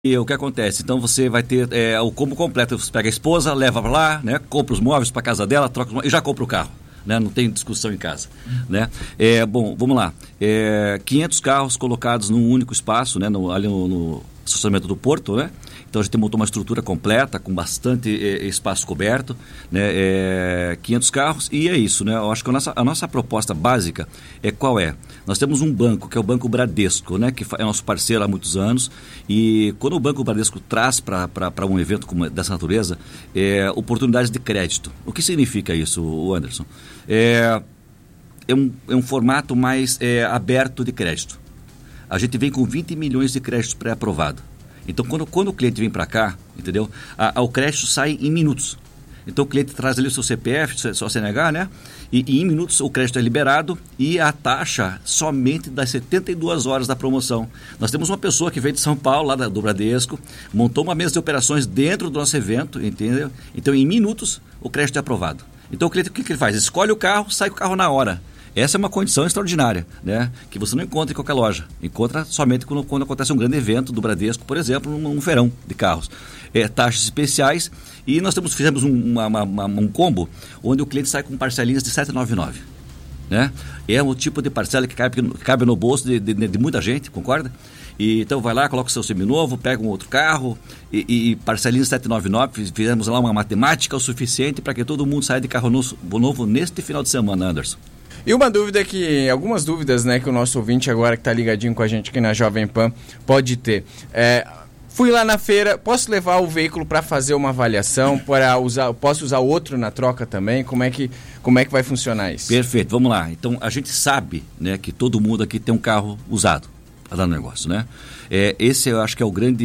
E o que acontece? Então você vai ter o combo completo. Você pega a esposa, leva para lá, né? Compra os móveis para casa dela, troca os móveis, e já compra o carro. Né? Não tem discussão em casa. Né? Bom, vamos lá. 500 carros colocados num único espaço, né? Ali no estacionamento do Porto, né? Então a gente montou uma estrutura completa, com bastante espaço coberto, né? 500 carros, e é isso, né? Eu acho que a nossa proposta básica qual é? Nós temos um banco, que é o Banco Bradesco, né? Que é nosso parceiro há muitos anos, e quando o Banco Bradesco traz para um evento dessa natureza, oportunidades de crédito. O que significa isso, Anderson? É um formato mais aberto de crédito. A gente vem com 20 milhões de créditos pré-aprovado. Então, quando o cliente vem para cá, entendeu? O crédito sai em minutos. Então, o cliente traz ali o seu CPF, sua CNH, né? E em minutos o crédito é liberado e a taxa somente das 72 horas da promoção. Nós temos uma pessoa que veio de São Paulo, lá do Bradesco, montou uma mesa de operações dentro do nosso evento, entendeu? Então, em minutos, o crédito é aprovado. Então, o cliente, o que ele faz? Escolhe o carro, sai com o carro na hora. Essa é uma condição extraordinária, né? Que você não encontra em qualquer loja. Encontra somente quando acontece um grande evento do Bradesco, por exemplo, um feirão de carros. Taxas especiais, e nós fizemos um combo onde o cliente sai com parcelinhas de R$ 799. Né? É um tipo de parcela que cabe no bolso de muita gente, concorda? Então vai lá, coloca o seu seminovo, pega um outro carro e parcelinhas de R$ 799. Fizemos lá uma matemática o suficiente para que todo mundo saia de carro novo neste final de semana, Anderson. E algumas dúvidas, né, que o nosso ouvinte agora que está ligadinho com a gente aqui na Jovem Pan pode ter. Fui lá na feira, posso levar o veículo para fazer uma avaliação, posso usar outro na troca também? Como é que vai funcionar isso? Perfeito, vamos lá. Então, a gente sabe, né, que todo mundo aqui tem um carro usado para dar no negócio, né? Esse eu acho que é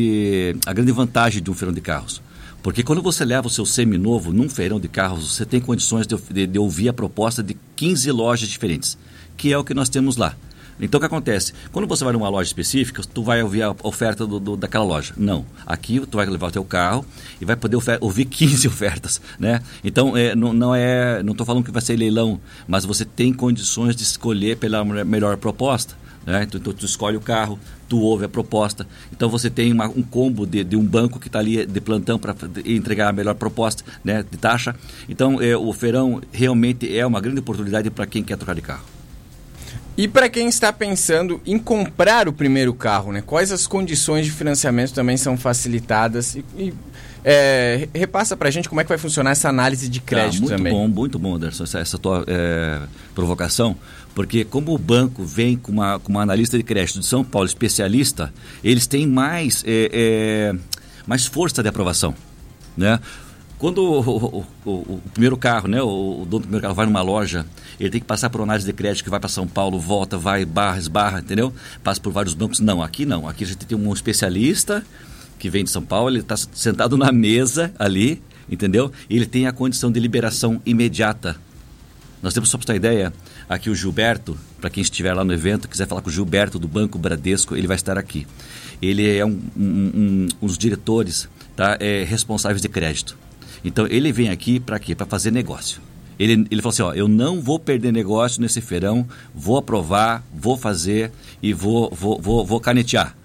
a grande vantagem de um feirão de carros. Porque quando você leva o seu seminovo num feirão de carros, você tem condições de ouvir a proposta de 15 lojas diferentes, que é o que nós temos lá. Então, o que acontece? Quando você vai numa loja específica, tu vai ouvir a oferta daquela loja. Não. Aqui, tu vai levar o teu carro e vai poder ouvir 15 ofertas, né? Então, não estou falando que vai ser leilão, mas você tem condições de escolher pela melhor proposta. Né? Então, tu escolhe o carro, tu ouve a proposta. Então, você tem um combo de um banco que está ali de plantão para entregar a melhor proposta, né, de taxa. Então, o feirão realmente é uma grande oportunidade para quem quer trocar de carro. E para quem está pensando em comprar o primeiro carro, né? Quais as condições de financiamento também são facilitadas? Repassa para a gente como é que vai funcionar essa análise de crédito também. Muito bom, Anderson, essa tua provocação, porque como o banco vem com uma analista de crédito de São Paulo, especialista, eles têm mais força de aprovação, né? Quando o primeiro carro, né, o dono do primeiro carro vai numa loja, ele tem que passar por uma análise de crédito que vai para São Paulo, volta, vai, esbarra, entendeu? Passa por vários bancos. Não, aqui não. Aqui a gente tem um especialista que vem de São Paulo, ele está sentado na mesa ali, entendeu? E ele tem a condição de liberação imediata. Nós temos, só para você ter uma ideia, aqui o Gilberto, para quem estiver lá no evento, quiser falar com o Gilberto do Banco Bradesco, ele vai estar aqui. Ele é um dos diretores, tá, responsáveis de crédito. Então, ele vem aqui para quê? Para fazer negócio. Ele falou assim, eu não vou perder negócio nesse feirão, vou aprovar, vou fazer e vou canetear.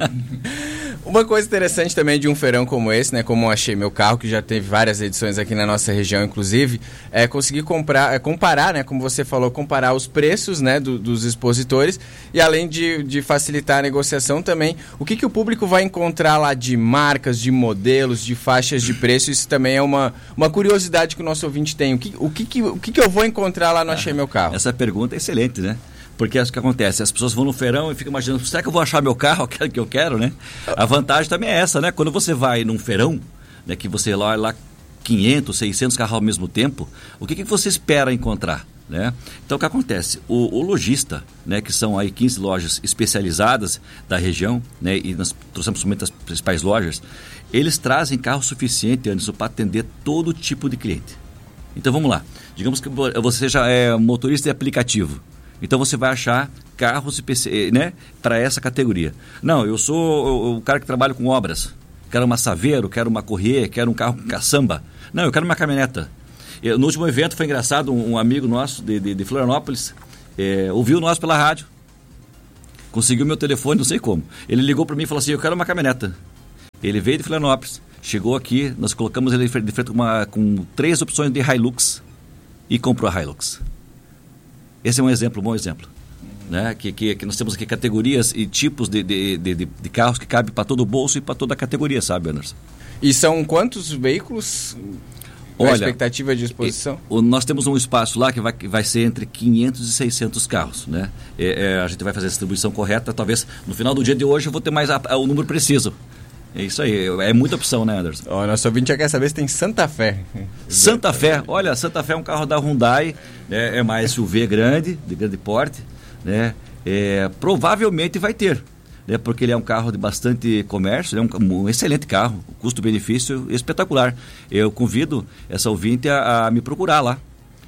Uma coisa interessante também de um feirão como esse, né, como eu Achei Meu Carro, que já teve várias edições aqui na nossa região, inclusive, é conseguir comparar, né, como você falou, comparar os preços, né, dos expositores e além de facilitar a negociação também, o que o público vai encontrar lá de marcas, de modelos, de faixas de preço, isso também é uma curiosidade que o nosso ouvinte tem. O que eu vou encontrar lá no Achei Meu Carro? Essa pergunta é excelente, né? Porque é o que acontece, as pessoas vão no feirão e ficam imaginando, será que eu vou achar meu carro, aquele que eu quero, né? A vantagem também é essa, né? Quando você vai num feirão, né, que você olha lá 500, 600 carros ao mesmo tempo, o que você espera encontrar, né? Então, o que acontece? O lojista, né, que são aí 15 lojas especializadas da região, né, e nós trouxemos somente as principais lojas, eles trazem carro suficiente, Anderson, para atender todo tipo de cliente. Então, vamos lá. Digamos que você já é motorista de aplicativo. Então você vai achar carros, né, para essa categoria. Não, eu sou o cara que trabalha com obras. Quero uma Saveiro, quero uma Corrêa, quero um carro com caçamba. Não, eu quero uma caminhoneta. No último evento foi engraçado, um amigo nosso de Florianópolis ouviu nós pela rádio. Conseguiu meu telefone, não sei como. Ele ligou para mim e falou assim, eu quero uma caminhoneta. Ele veio de Florianópolis, chegou aqui, nós colocamos ele de frente com 3 opções de Hilux e comprou a Hilux. Esse é um bom exemplo. Né? Que nós temos aqui categorias e tipos de carros que cabem para todo o bolso e para toda a categoria, sabe, Anderson? E são quantos veículos? Olha, a expectativa de exposição? Nós temos um espaço lá que vai ser entre 500 e 600 carros, né? A gente vai fazer a distribuição correta, talvez no final do dia de hoje eu vou ter mais o número preciso. É isso aí, é muita opção, né, Anderson? Nosso ouvinte já quer saber se tem Santa Fé. Santa Fé, olha, Santa Fé é um carro da Hyundai, né? É uma SUV grande, de grande porte, né? Provavelmente vai ter. Porque ele é um carro de bastante comércio, ele é um excelente carro, custo-benefício espetacular. Eu convido essa ouvinte a me procurar lá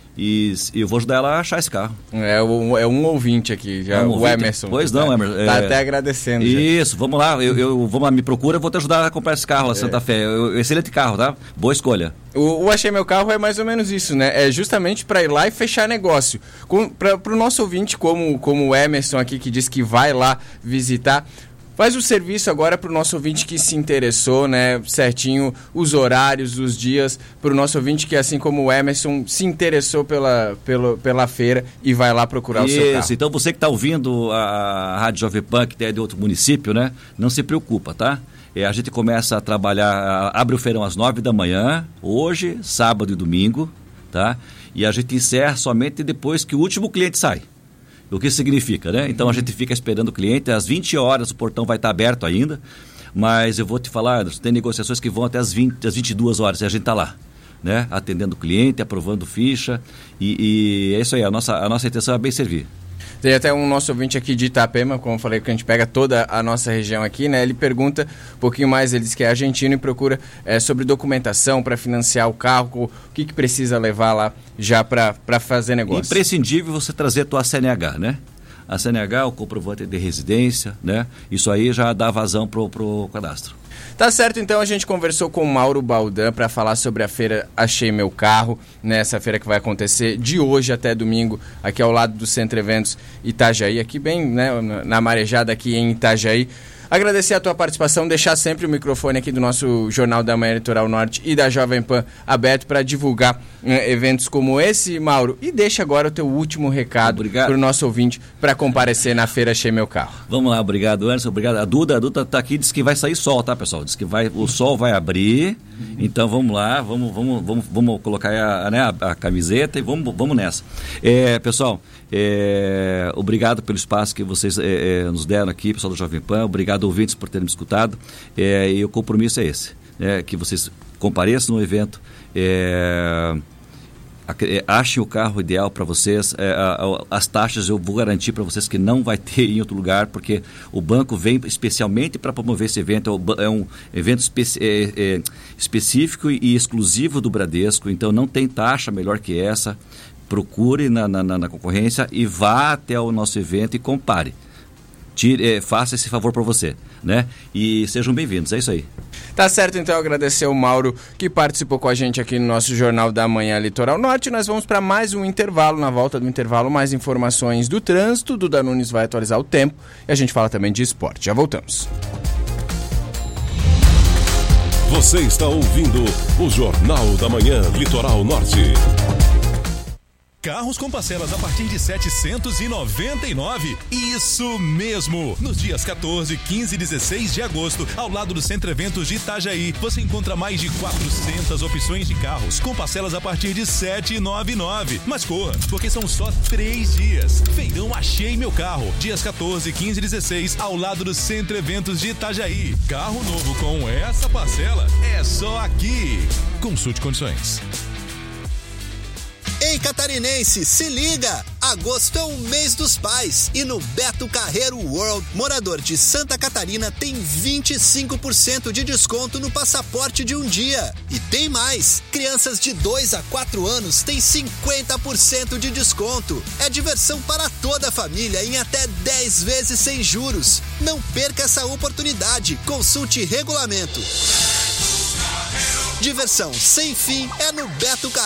e eu vou ajudar ela a achar esse carro. É um ouvinte aqui, já, o Emerson. Pois não, Emerson. Está até agradecendo. Isso, já. Vamos lá, vamos lá, me procura, eu vou te ajudar a comprar esse carro lá, Santa Fé. Excelente carro, tá? Boa escolha. O Achei Meu Carro é mais ou menos isso, né? É justamente para ir lá e fechar negócio. Para o nosso ouvinte, como o Emerson aqui, que diz que vai lá visitar, faz o serviço agora para o nosso ouvinte que se interessou, né? Certinho, os horários, os dias, para o nosso ouvinte que, assim como o Emerson, se interessou pela feira e vai lá procurar o seu carro. Então você que está ouvindo a Rádio Jovem Pan, que é de outro município, né? Não se preocupa, tá? A gente começa a trabalhar, abre o feirão às 9 da manhã, hoje, sábado e domingo, tá? E a gente encerra somente depois que o último cliente sai. O que significa, né? Então a gente fica esperando o cliente, às 20 horas o portão vai estar aberto ainda, mas eu vou te falar, tem negociações que vão até às 22 horas e a gente está lá, né? Atendendo o cliente, aprovando ficha e é isso aí, a nossa intenção é bem servir. Tem até um nosso ouvinte aqui de Itapema, como eu falei, que a gente pega toda a nossa região aqui, né? Ele pergunta um pouquinho mais, ele diz que é argentino e procura sobre documentação para financiar o carro, o que precisa levar lá já para fazer negócio. Imprescindível você trazer a tua CNH, né? A CNH, o comprovante de residência, né? Isso aí já dá vazão pro cadastro. Tá certo, então a gente conversou com o Mauro Baldan para falar sobre a feira Achei Meu Carro, nessa feira que vai acontecer de hoje até domingo, aqui ao lado do Centro Eventos Itajaí, aqui bem, né, na Marejada aqui em Itajaí. Agradecer a tua participação, deixar sempre o microfone aqui do nosso Jornal da Manhã Litoral Norte e da Jovem Pan aberto para divulgar eventos como esse, Mauro. E deixa agora o teu último recado para o nosso ouvinte para comparecer na feira Achei Meu Carro. Vamos lá, obrigado, Anderson, obrigado. A Duda está aqui, diz que vai sair sol, tá, pessoal? Diz que o sol vai abrir, então vamos lá, vamos colocar a camiseta e vamos nessa. Pessoal, obrigado pelo espaço que vocês nos deram aqui, pessoal do Jovem Pan, obrigado ouvintes por terem me escutado, e o compromisso é esse, que vocês compareçam no evento, achem o carro ideal para vocês, as taxas eu vou garantir para vocês que não vai ter em outro lugar, porque o banco vem especialmente para promover esse evento, é um evento específico e exclusivo do Bradesco, então não tem taxa melhor que essa. Procure na concorrência e vá até o nosso evento e compare. Faça esse favor para você, né? E sejam bem-vindos, é isso aí. Tá certo, então agradecer o Mauro que participou com a gente aqui no nosso Jornal da Manhã Litoral Norte. Nós vamos para mais um intervalo, na volta do intervalo mais informações do trânsito, Duda Nunes vai atualizar o tempo e a gente fala também de esporte. Já voltamos. Você está ouvindo o Jornal da Manhã Litoral Norte. Carros com parcelas a partir de R$ 799. Isso mesmo! Nos dias 14, 15 e 16 de agosto, ao lado do Centro Eventos de Itajaí, você encontra mais de 400 opções de carros com parcelas a partir de R$ 799. Mas corra, porque são só 3 dias. Feirão Achei Meu Carro, dias 14, 15 e 16, ao lado do Centro Eventos de Itajaí. Carro novo com essa parcela é só aqui. Consulte condições. Ei, catarinense, se liga! Agosto é o mês dos pais e no Beto Carreiro World, morador de Santa Catarina tem 25% de desconto no passaporte de um dia. E tem mais! Crianças de 2 a 4 anos têm 50% de desconto. É diversão para toda a família em até 10 vezes sem juros. Não perca essa oportunidade. Consulte regulamento. Diversão sem fim é no Beto Carreiro.